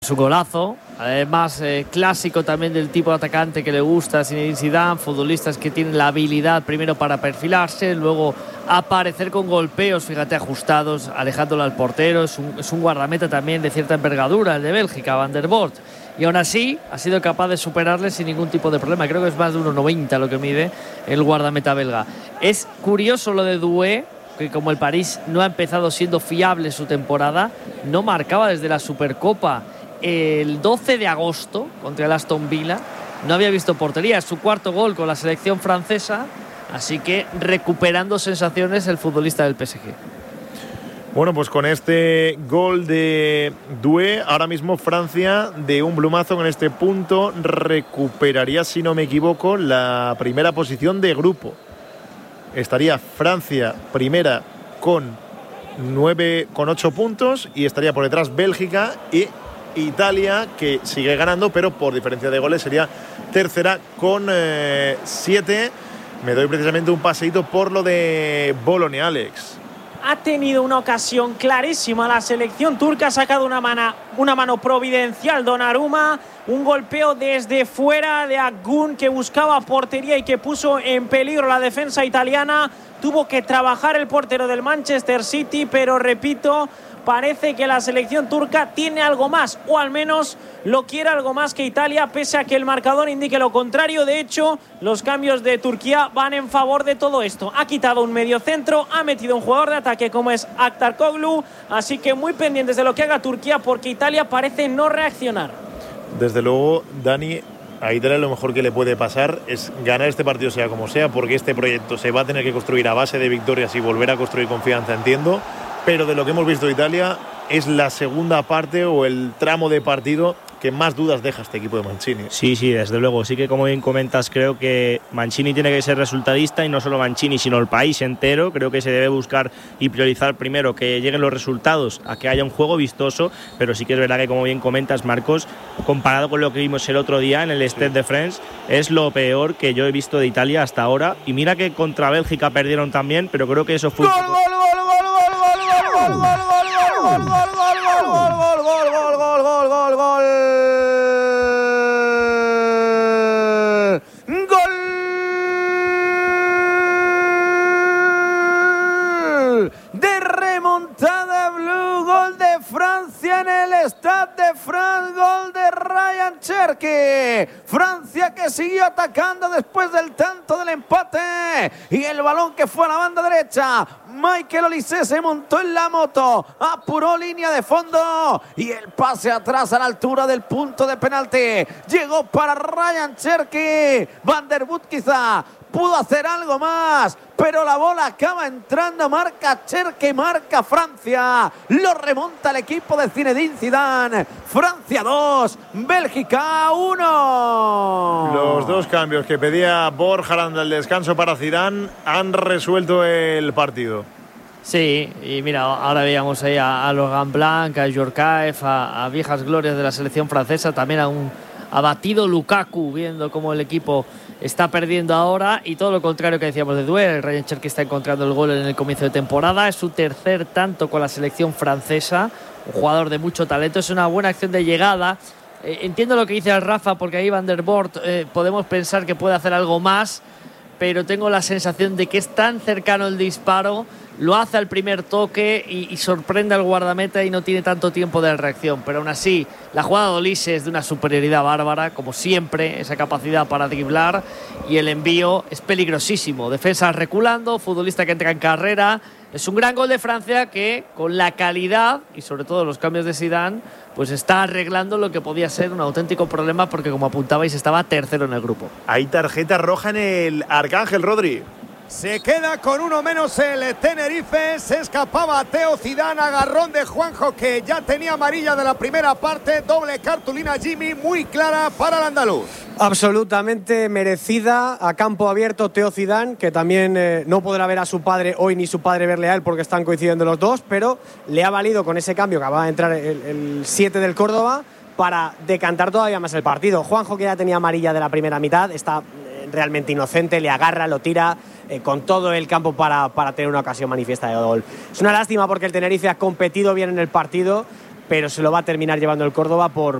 Su golazo, además clásico también del tipo de atacante que le gusta a Zinedine Zidane, futbolistas que tienen la habilidad primero para perfilarse, luego aparecer con golpeos, fíjate, ajustados, alejándolo al portero. Es un guardameta también de cierta envergadura, el de Bélgica, Van der Voort, y aún así ha sido capaz de superarle sin ningún tipo de problema. Creo que es más de 1,90 lo que mide el guardameta belga. Es curioso lo de Doué, que como el París no ha empezado siendo fiable su temporada, no marcaba desde la Supercopa el 12 de agosto contra el Aston Villa, no había visto portería. Es su cuarto gol con la selección francesa, así que recuperando sensaciones el futbolista del PSG. Bueno, pues con este gol de Doué, ahora mismo Francia, de un plumazo con este punto, recuperaría, si no me equivoco, la primera posición de grupo. Estaría Francia primera con 8 puntos y estaría por detrás Bélgica y Italia, que sigue ganando, pero por diferencia de goles sería tercera con 7. Me doy precisamente un paseíto por lo de Bolonia, Alex. Ha tenido una ocasión clarísima la selección turca, ha sacado una mano providencial Donnarumma, un golpeo desde fuera de Akgun que buscaba portería y que puso en peligro la defensa italiana. Tuvo que trabajar el portero del Manchester City, pero repito, parece que la selección turca tiene algo más, o al menos lo quiere algo más que Italia, pese a que el marcador indique lo contrario. De hecho, los cambios de Turquía van en favor de todo esto. Ha quitado un mediocentro, ha metido un jugador de ataque como es Aktarkoglu, así que muy pendientes de lo que haga Turquía, porque Italia parece no reaccionar. Desde luego, Dani, a Italia lo mejor que le puede pasar es ganar este partido sea como sea, porque este proyecto se va a tener que construir a base de victorias y volver a construir confianza, entiendo. Pero de lo que hemos visto de Italia es la segunda parte o el tramo de partido que más dudas deja este equipo de Mancini. Sí, desde luego. Sí que, como bien comentas, creo que Mancini tiene que ser resultadista, y no solo Mancini, sino el país entero. Creo que se debe buscar y priorizar primero que lleguen los resultados, a que haya un juego vistoso, pero sí que es verdad que, como bien comentas, Marcos, comparado con lo que vimos el otro día en el Stade de France, es lo peor que yo he visto de Italia hasta ahora. Y mira que contra Bélgica perdieron también, pero creo que eso fue un poco... De remontada blue, gol de Francia en el Stade de France, gol de Ryan Cherki. Francia que siguió atacando después del tanto del empate y el balón que fue a la banda derecha. Michael Olise se montó en la moto, apuró línea de fondo y el pase atrás a la altura del punto de penalti. Llegó para Ryan Cherki. Van der Voort quizá pudo hacer algo más, pero la bola acaba entrando, marca Cherki, marca Francia, lo remonta el equipo de Zinedine Zidane. Francia 2, Bélgica 1. Los dos cambios que pedía Borja al descanso para Zidane han resuelto el partido. Sí, y mira, ahora veíamos ahí a Laurent Blanc, a Djorkaeff, a viejas glorias de la selección francesa, también a un abatido Lukaku, viendo cómo el equipo está perdiendo ahora, y todo lo contrario que decíamos de Doué. Ryan Cherki está encontrando el gol en el comienzo de temporada, es su tercer tanto con la selección francesa, un jugador de mucho talento, es una buena acción de llegada. Entiendo lo que dice el Rafa, porque ahí Van der Voort podemos pensar que puede hacer algo más, pero tengo la sensación de que es tan cercano el disparo, lo hace al primer toque y sorprende al guardameta y no tiene tanto tiempo de reacción. Pero aún así, la jugada de Olise es de una superioridad bárbara, como siempre, esa capacidad para driblar, y el envío es peligrosísimo. Defensa reculando, futbolista que entra en carrera. Es un gran gol de Francia que, con la calidad y sobre todo los cambios de Zidane, pues está arreglando lo que podía ser un auténtico problema, porque, como apuntabais, estaba tercero en el grupo. Hay tarjeta roja en el Arcángel, Rodri. Se queda con uno menos el Tenerife. Se escapaba Theo Zidane, agarrón de Juanjo, que ya tenía amarilla de la primera parte. Doble cartulina, Jimmy, muy clara para el andaluz. Absolutamente merecida, a campo abierto Theo Zidane, que también no podrá ver a su padre hoy ni su padre verle a él, porque están coincidiendo los dos, pero le ha valido con ese cambio que acaba de entrar el 7 del Córdoba para decantar todavía más el partido. Juanjo, que ya tenía amarilla de la primera mitad, está realmente inocente, le agarra, lo tira con todo el campo para tener una ocasión manifiesta de gol. Es una lástima, porque el Tenerife ha competido bien en el partido, pero se lo va a terminar llevando el Córdoba